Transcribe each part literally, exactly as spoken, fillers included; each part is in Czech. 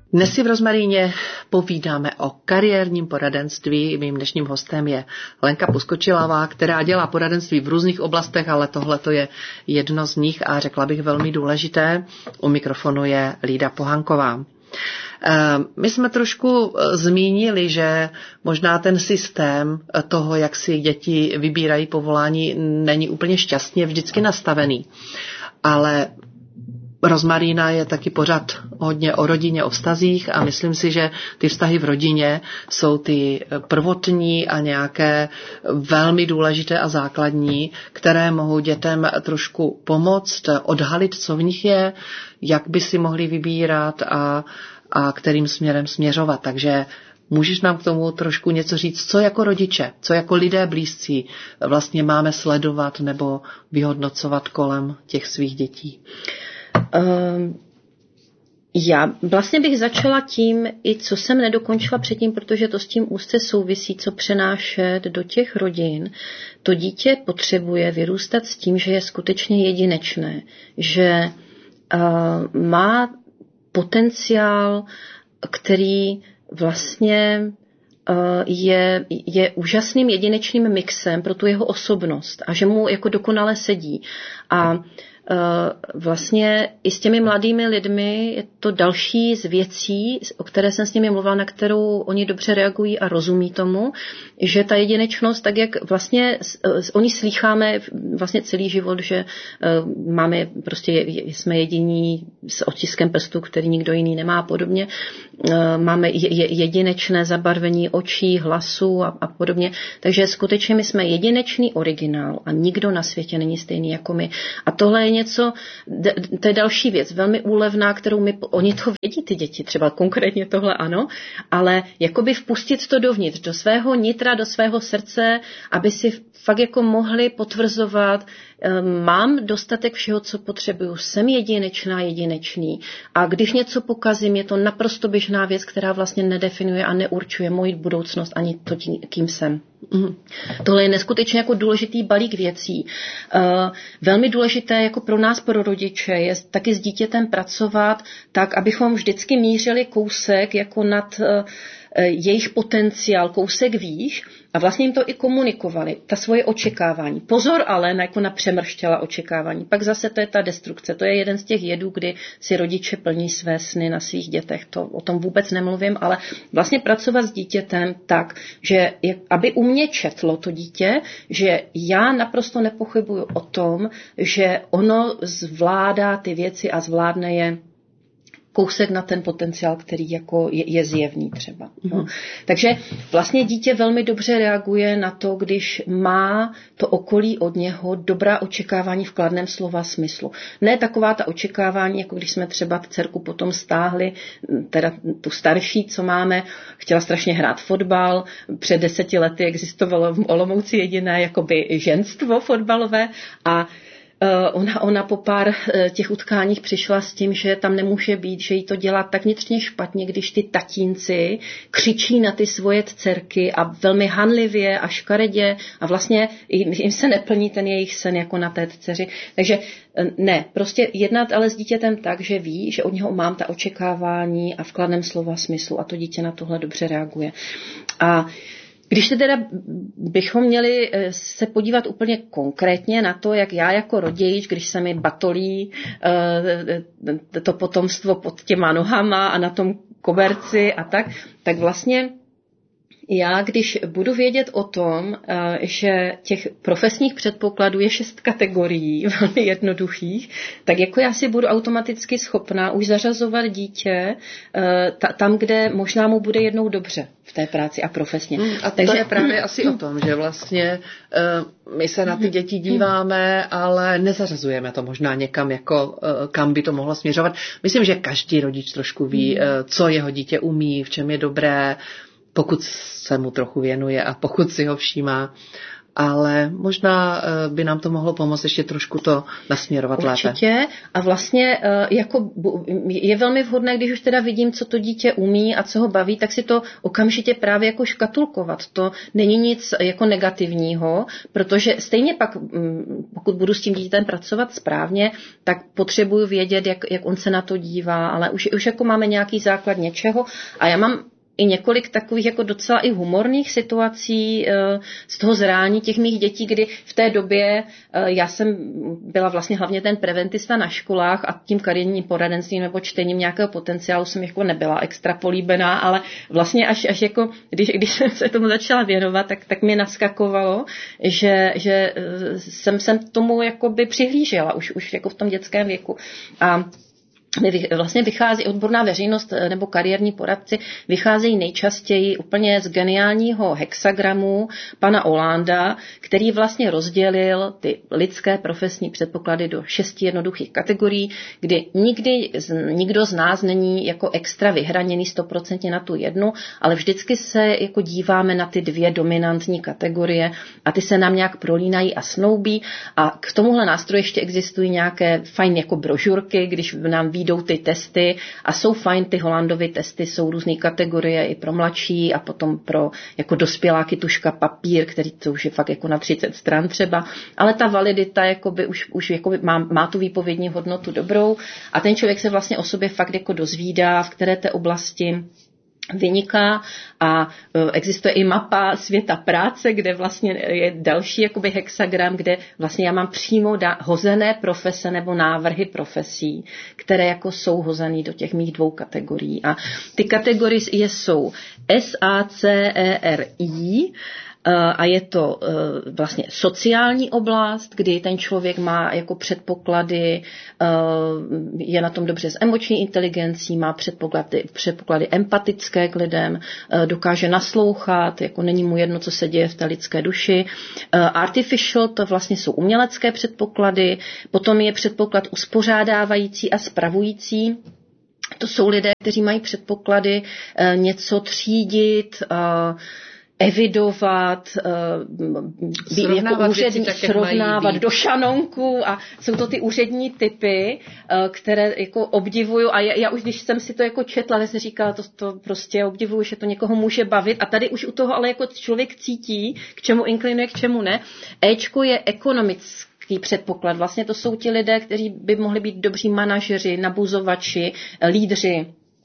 Dnes si v Rozmaríně povídáme o kariérním poradenství. Mým dnešním hostem je Lenka Poskočilová, která dělá poradenství v různých oblastech, ale tohle to je jedno z nich a řekla bych velmi důležité. U mikrofonu je Lída Pohanková. My jsme trošku zmínili, že možná ten systém toho, jak si děti vybírají povolání, není úplně šťastně vždycky nastavený. Ale Rozmarína je taky pořád hodně o rodině, o vztazích a myslím si, že ty vztahy v rodině jsou ty prvotní a nějaké velmi důležité a základní, které mohou dětem trošku pomoct, odhalit, co v nich je, jak by si mohli vybírat a, a kterým směrem směřovat. Takže můžeš nám k tomu trošku něco říct, co jako rodiče, co jako lidé blízcí vlastně máme sledovat nebo vyhodnocovat kolem těch svých dětí? Uh, já vlastně bych začala tím, i co jsem nedokončila předtím, protože to s tím úzce souvisí, co přenášet do těch rodin. To dítě potřebuje vyrůstat s tím, že je skutečně jedinečné, že uh, má potenciál, který vlastně uh, je, je úžasným jedinečným mixem pro tu jeho osobnost a že mu jako dokonale sedí. A vlastně i s těmi mladými lidmi je to další z věcí, o které jsem s nimi mluvila, na kterou oni dobře reagují a rozumí tomu, že ta jedinečnost, tak jak vlastně oni slýcháme vlastně celý život, že máme prostě, jsme jediní s otiskem prstu, který nikdo jiný nemá a podobně, máme jedinečné zabarvení očí, hlasu a, a podobně, takže skutečně my jsme jedinečný originál a nikdo na světě není stejný jako my. A tohle je něco, to je další věc, velmi úlevná, kterou my, oni to vědí, ty děti, třeba konkrétně tohle ano, ale jakoby vpustit to dovnitř, do svého nitra, do svého srdce, aby si fakt jako mohli potvrzovat, mám dostatek všeho, co potřebuju, jsem jedinečná, jedinečný a když něco pokazím, je to naprosto běžná věc, která vlastně nedefinuje a neurčuje moji budoucnost ani to, kým jsem. Mm. Tohle je neskutečně jako důležitý balík věcí. Uh, velmi důležité jako pro nás, pro rodiče, je taky s dítětem pracovat tak, abychom vždycky mířili kousek jako nad uh, jejich potenciál, kousek výš a vlastně jim to i komunikovali, ta svoje očekávání. Pozor ale na, jako na přemrštělá očekávání. Pak zase to je ta destrukce. To je jeden z těch jedů, kdy si rodiče plní své sny na svých dětech. To o tom vůbec nemluvím, ale vlastně pracovat s dítětem tak, že aby u mě četlo to dítě, že já naprosto nepochybuju o tom, že ono zvládá ty věci a zvládne je kousek na ten potenciál, který jako je, je zjevný třeba. No. Takže vlastně dítě velmi dobře reaguje na to, když má to okolí od něho dobrá očekávání v kladném slova smyslu. Ne taková ta očekávání, jako když jsme třeba dcerku potom stáhli, teda tu starší, co máme, chtěla strašně hrát fotbal, před deseti lety existovalo v Olomouci jediné jakoby ženstvo fotbalové a Ona, ona po pár těch utkáních přišla s tím, že tam nemůže být, že jí to dělá tak vnitřně špatně, když ty tatínci křičí na ty svoje dcerky a velmi hanlivě a škaredě a vlastně jim se neplní ten jejich sen jako na té dceři. Takže ne, prostě jednat ale s dítětem tak, že ví, že od něho mám ta očekávání a v kladném slova smyslu a to dítě na tohle dobře reaguje. A když se teda bychom měli se podívat úplně konkrétně na to, jak já jako rodič, když se mi batolí to potomstvo pod těma nohama a na tom koberci a tak, tak vlastně já, když budu vědět o tom, že těch profesních předpokladů je šest kategorií, velmi jednoduchých, tak jako já si budu automaticky schopná už zařazovat dítě tam, kde možná mu bude jednou dobře v té práci a profesně. Hmm, a Takže... to je právě asi o tom, že vlastně my se na ty děti díváme, ale nezařazujeme to možná někam, jako kam by to mohlo směřovat. Myslím, že každý rodič trošku ví, co jeho dítě umí, v čem je dobré, pokud se mu trochu věnuje a pokud si ho všímá. ale možná by nám to mohlo pomoct ještě trošku to nasměrovat lépe. Určitě. A vlastně jako je velmi vhodné, když už teda vidím, co to dítě umí a co ho baví, tak si to okamžitě právě jako škatulkovat. To není nic jako negativního, protože stejně pak, pokud budu s tím dítětem pracovat správně, tak potřebuju vědět, jak, jak on se na to dívá, ale už, už jako máme nějaký základ něčeho a já mám i několik takových jako docela i humorných situací z toho zrání těch mých dětí, kdy v té době já jsem byla vlastně hlavně ten preventista na školách a tím kariérním poradenstvím nebo čtením nějakého potenciálu jsem jako nebyla extra políbená, ale vlastně až, až jako, když, když jsem se tomu začala věnovat, tak, tak mě naskakovalo, že, že jsem, jsem tomu jakoby přihlížela už, už jako v tom dětském věku. A vlastně vychází odborná veřejnost nebo kariérní poradci, vycházejí nejčastěji úplně z geniálního hexagramu pana Holanda, který vlastně rozdělil ty lidské profesní předpoklady do šesti jednoduchých kategorií, kdy nikdy nikdo z nás není jako extra vyhraněný stoprocentně na tu jednu, ale vždycky se jako díváme na ty dvě dominantní kategorie a ty se nám nějak prolínají a snoubí a k tomuhle nástroji ještě existují nějaké fajn jako brožurky, když nám výjdou ty testy a jsou fajn, ty Hollandovy testy, jsou různé kategorie i pro mladší a potom pro jako dospěláky tuška papír, který to už je fakt jako na třicet stran třeba, ale ta validita jakoby už, už jakoby má, má tu výpovědní hodnotu dobrou a ten člověk se vlastně o sobě fakt jako dozvídá, v které té oblasti vyniká a existuje i mapa světa práce, kde vlastně je další jakoby hexagram, kde vlastně já mám přímo da- hozené profese nebo návrhy profesí, které jako jsou hozený do těch mých dvou kategorií. A ty kategorie jsou S A C E R I, a je to vlastně sociální oblast, kdy ten člověk má jako předpoklady, je na tom dobře s emoční inteligencí, má předpoklady, předpoklady empatické k lidem, dokáže naslouchat, jako není mu jedno, co se děje v té lidské duši. Artificial, to vlastně jsou umělecké předpoklady, potom je předpoklad uspořádávající a spravující. To jsou lidé, kteří mají předpoklady něco třídit, evidovat, srovnávat, jako úřední, věci, srovnávat do šanonku a jsou to ty úřední typy, které jako obdivuju a já, já už, když jsem si to jako četla, tak jsem říkala, to, to prostě obdivuju, že to někoho může bavit a tady už u toho ale jako člověk cítí, k čemu inklinuje, k čemu ne. Éčko je ekonomický předpoklad. Vlastně to jsou ti lidé, kteří by mohli být dobří manažeři, nabuzovači, lídři.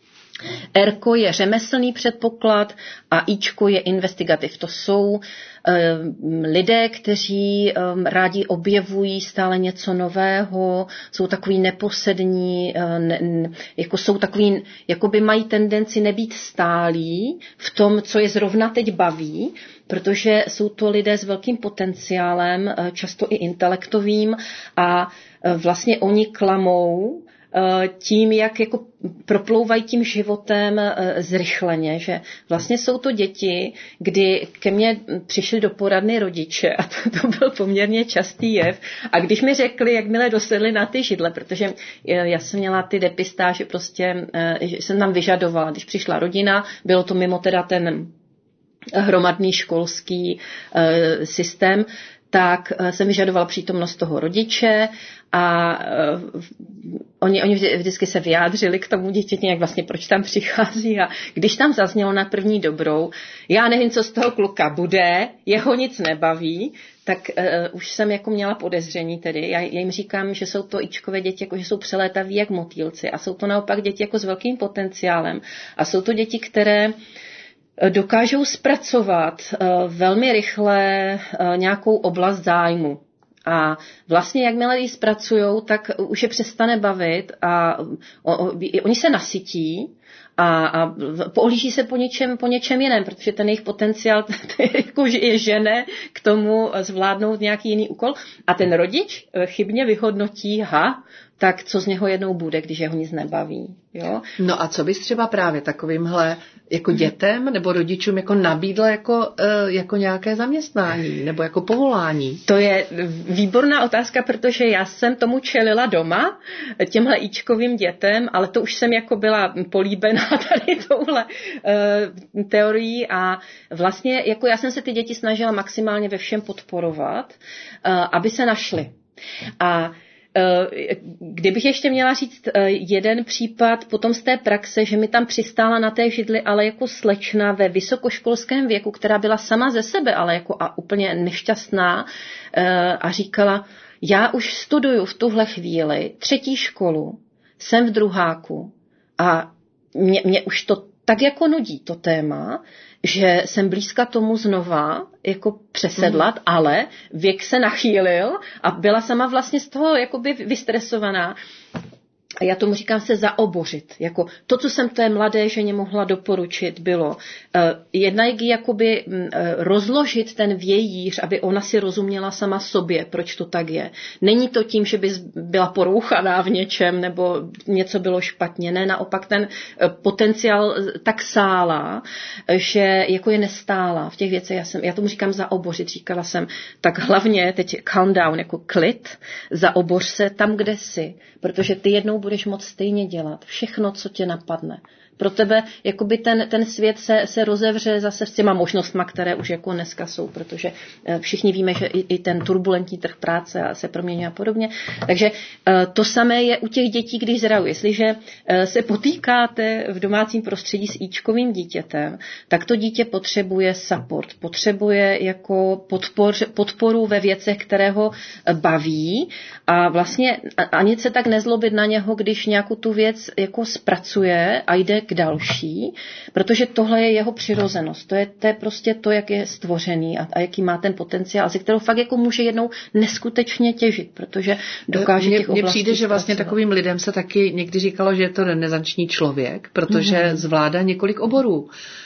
Rko je řemeslný předpoklad a Ičko je investigativ. To jsou um, lidé, kteří um, rádi objevují stále něco nového, jsou takový neposední, uh, ne, jako jsou takový, jako by mají tendenci nebýt stálí v tom, co je zrovna teď baví, protože jsou to lidé s velkým potenciálem, uh, často i intelektovým a uh, vlastně oni klamou tím, jak jako proplouvají tím životem zrychleně, že vlastně jsou to děti, kdy ke mně přišli do poradny rodiče a to, to byl poměrně častý jev a když mi řekli, jakmile dosedli na ty židle, protože já jsem měla ty depistáže prostě, že jsem tam vyžadovala, když přišla rodina, bylo to mimo teda ten hromadný školský systém, tak jsem vyžadovala přítomnost toho rodiče a uh, oni, oni vždycky se vyjádřili k tomu dítěti, jak vlastně proč tam přichází a když tam zaznělo na první dobrou, já nevím, co z toho kluka bude, jeho nic nebaví, tak uh, už jsem jako měla podezření tedy. Já, já jim říkám, že jsou to ičkové děti, jako že jsou přelétaví jak motýlci a jsou to naopak děti jako s velkým potenciálem a jsou to děti, které dokážou zpracovat uh, velmi rychle uh, nějakou oblast zájmu. A vlastně jakmile ji zpracujou, tak už je přestane bavit a o, o, oni se nasytí a, a pohlíží se po něčem, po něčem jiném, protože ten jejich potenciál jako je žene k tomu zvládnout nějaký jiný úkol. A ten rodič chybně vyhodnotí, ha, tak co z něho jednou bude, když jeho nic nebaví. Jo? No a co bys třeba právě takovýmhle jako dětem nebo rodičům jako nabídla jako, jako nějaké zaměstnání nebo jako povolání? To je výborná otázka, protože já jsem tomu čelila doma, těmhle ičkovým dětem, ale to už jsem jako byla políbená zalíbená tady touhle uh, teorií a vlastně jako já jsem se ty děti snažila maximálně ve všem podporovat, uh, aby se našly. A kdybych ještě měla říct jeden případ potom z té praxe, že mi tam přistála na té židli, ale jako slečna ve vysokoškolském věku, která byla sama ze sebe, ale jako a úplně nešťastná a říkala, já už studuju v tuhle chvíli třetí školu, jsem v druháku a mě, mě už to tak jako nudí to téma, že jsem blízka tomu znova jako přesedlat, mm. ale věk se nachýlil a byla sama vlastně z toho jakoby vystresovaná. A já tomu říkám se zaobořit. Jako to, co jsem té mladé ženě mohla doporučit, bylo uh, jednak jakoby uh, rozložit ten vějíř, aby ona si rozuměla sama sobě, proč to tak je. Není to tím, že by byla porouchaná v něčem nebo něco bylo špatně. Ne, naopak ten uh, potenciál tak sálá, že jako je nestála v těch věcech. Já, jsem, já tomu říkám zaobořit. Říkala jsem, tak hlavně teď calm down, jako klid, zaoboř se tam, kde jsi, protože ty jednou budeš moc stejně dělat. Všechno, co tě napadne. Pro tebe jakoby ten, ten svět se, se rozevře zase s těma možnostma, které už jako dneska jsou, protože všichni víme, že i, i ten turbulentní trh práce se proměňuje a podobně. Takže to samé je u těch dětí, když zrajou. Jestliže se potýkáte v domácím prostředí s íčkovým dítětem, tak to dítě potřebuje support, potřebuje jako podpor, podporu ve věcech, které ho baví a vlastně ani se tak nezlobit na něho, když nějakou tu věc jako zpracuje a jde k další, protože tohle je jeho přirozenost. To je, to je prostě to, jak je stvořený a, a jaký má ten potenciál, ze kterého fakt jako může jednou neskutečně těžit, protože dokáže mně, těch oblastí Mně přijde, že vlastně zpracovat. Takovým lidem se taky někdy říkalo, že je to renesanční člověk, protože mm-hmm. zvládá několik oborů.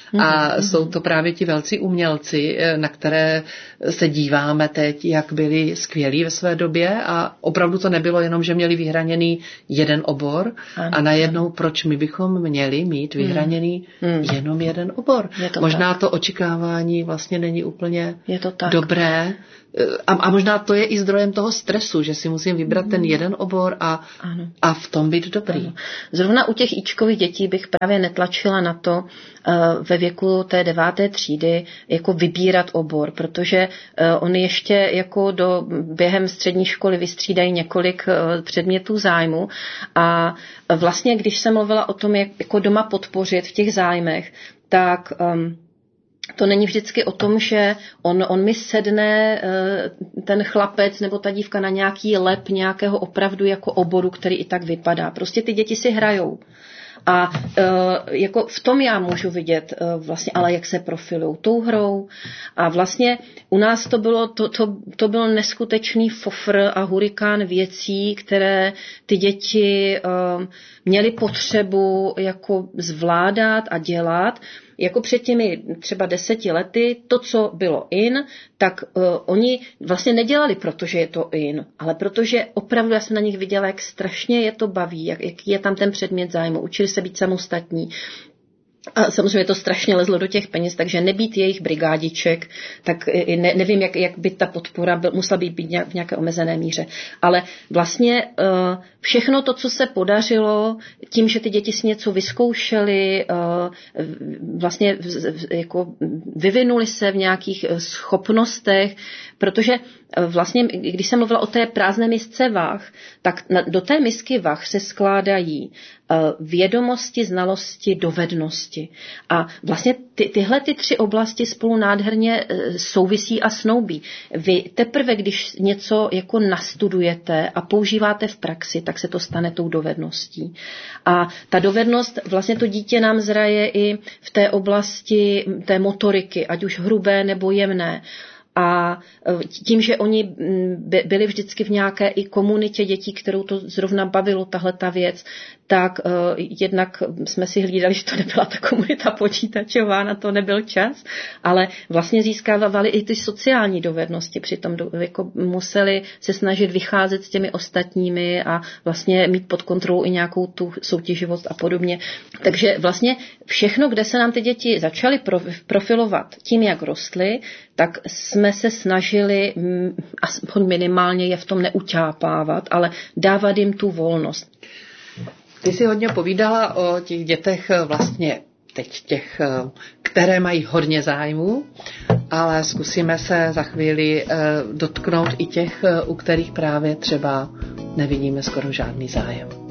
A mm-hmm. jsou to právě ti velcí umělci, na které se díváme teď, jak byli skvělí ve své době a opravdu to nebylo jenom, že měli vyhraněný jeden obor ano, a najednou proč my bychom měli mít vyhraněný mm. jenom jeden obor. To možná tak. To očekávání vlastně není úplně je to tak. dobré. A, a možná to je i zdrojem toho stresu, že si musím vybrat mm. ten jeden obor a, a v tom být dobrý. Ano. Zrovna u těch íčkových dětí bych právě netlačila na to uh, ve věku té deváté třídy jako vybírat obor, protože uh, oni ještě jako do, během střední školy vystřídají několik uh, předmětů zájmu a vlastně, když jsem mluvila o tom, jak jako doma podpořit v těch zájmech, tak um, to není vždycky o tom, že on, on mi sedne ten chlapec nebo ta dívka na nějaký lep nějakého opravdu jako oboru, který i tak vypadá. Prostě ty děti si hrajou. A uh, jako v tom já můžu vidět uh, vlastně, ale jak se profilují tou hrou. A vlastně u nás to bylo, to, to, to byl neskutečný fofr a hurikán věcí, které ty děti uh, měly potřebu jako zvládat a dělat. Jako před těmi třeba deseti lety, to, co bylo in, tak uh, oni vlastně nedělali, protože je to in, ale protože opravdu já jsem na nich viděla, jak strašně je to baví, jak, jaký je tam ten předmět zájmu, učili se být samostatní. A samozřejmě to strašně lezlo do těch peněz, takže nebýt jejich brigádiček, tak ne, nevím, jak, jak by ta podpora byl, musela být, být v nějaké omezené míře. Ale vlastně uh, všechno to, co se podařilo, tím, že ty děti si něco vyzkoušely, uh, vlastně jako vyvinuli se v nějakých schopnostech, protože vlastně, když jsem mluvila o té prázdné misce vah, tak do té misky vah se skládají vědomosti, znalosti, dovednosti. A vlastně ty, tyhle ty tři oblasti spolu nádherně souvisí a snoubí. Vy teprve, když něco jako nastudujete a používáte v praxi, tak se to stane tou dovedností. A ta dovednost, vlastně to dítě nám zraje i v té oblasti té motoriky, ať už hrubé nebo jemné. A tím, že oni byli vždycky v nějaké i komunitě dětí, kterou to zrovna bavilo, tahle ta věc, tak uh, jednak jsme si hlídali, že to nebyla ta komunita počítačová, na to nebyl čas, ale vlastně získávali i ty sociální dovednosti, přitom do, jako museli se snažit vycházet s těmi ostatními a vlastně mít pod kontrolou i nějakou tu soutěživost a podobně. Takže vlastně všechno, kde se nám ty děti začaly profilovat tím, jak rostly, tak jsme se snažili aspoň minimálně je v tom neuťápávat, ale dávat jim tu volnost. Ty jsi hodně povídala o těch dětech vlastně teď těch, které mají hodně zájmu, ale zkusíme se za chvíli dotknout i těch, u kterých právě třeba nevidíme skoro žádný zájem.